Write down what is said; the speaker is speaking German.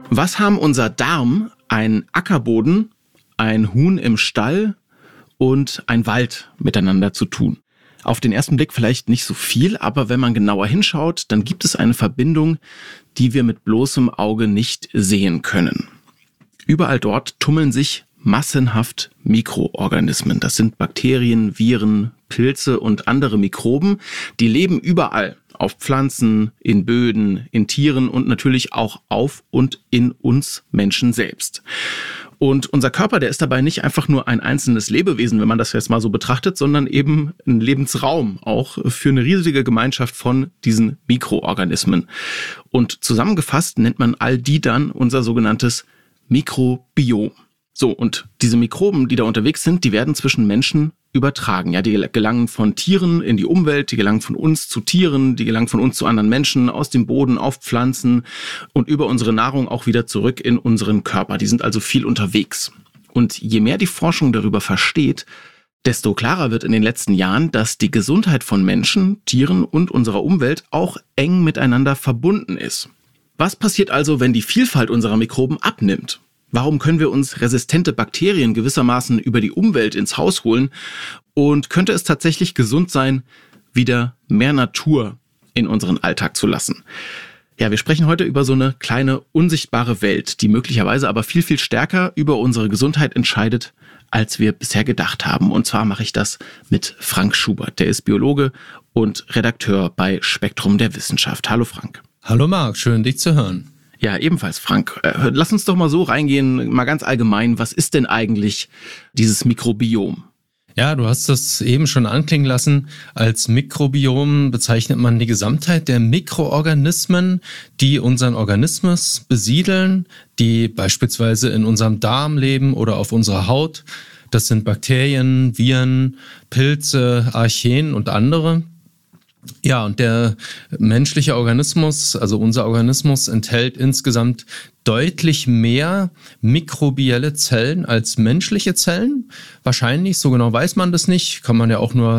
Was haben unser Darm, ein Ackerboden, ein Huhn im Stall und ein Wald miteinander zu tun? Auf den ersten Blick vielleicht nicht so viel, aber wenn man genauer hinschaut, dann gibt es eine Verbindung, die wir mit bloßem Auge nicht sehen können. Überall dort tummeln sich massenhaft Mikroorganismen. Das sind Bakterien, Viren, Pilze und andere Mikroben, die leben überall. Auf Pflanzen, in Böden, in Tieren und natürlich auch auf und in uns Menschen selbst. Und unser Körper, der ist dabei nicht einfach nur ein einzelnes Lebewesen, wenn man das jetzt mal so betrachtet, sondern eben ein Lebensraum, auch für eine riesige Gemeinschaft von diesen Mikroorganismen. Und zusammengefasst nennt man all die dann unser sogenanntes Mikrobiom. So, und diese Mikroben, die da unterwegs sind, die werden zwischen Menschen übertragen. Ja, die gelangen von Tieren in die Umwelt, die gelangen von uns zu Tieren, die gelangen von uns zu anderen Menschen, aus dem Boden auf Pflanzen und über unsere Nahrung auch wieder zurück in unseren Körper. Die sind also viel unterwegs. Und je mehr die Forschung darüber versteht, desto klarer wird in den letzten Jahren, dass die Gesundheit von Menschen, Tieren und unserer Umwelt auch eng miteinander verbunden ist. Was passiert also, wenn die Vielfalt unserer Mikroben abnimmt? Warum können wir uns resistente Bakterien gewissermaßen über die Umwelt ins Haus holen? Und könnte es tatsächlich gesund sein, wieder mehr Natur in unseren Alltag zu lassen? Ja, wir sprechen heute über so eine kleine unsichtbare Welt, die möglicherweise aber viel, viel stärker über unsere Gesundheit entscheidet, als wir bisher gedacht haben. Und zwar mache ich das mit Frank Schubert. Der ist Biologe und Redakteur bei Spektrum der Wissenschaft. Hallo Frank. Hallo Marc, schön dich zu hören. Ja, ebenfalls, Frank. Lass uns doch mal so reingehen, mal ganz allgemein. Was ist denn eigentlich dieses Mikrobiom? Ja, du hast das eben schon anklingen lassen. Als Mikrobiom bezeichnet man die Gesamtheit der Mikroorganismen, die unseren Organismus besiedeln, die beispielsweise in unserem Darm leben oder auf unserer Haut. Das sind Bakterien, Viren, Pilze, Archeen und andere. Ja, und der menschliche Organismus, also unser Organismus, enthält insgesamt deutlich mehr mikrobielle Zellen als menschliche Zellen. Wahrscheinlich, so genau weiß man das nicht, kann man ja auch nur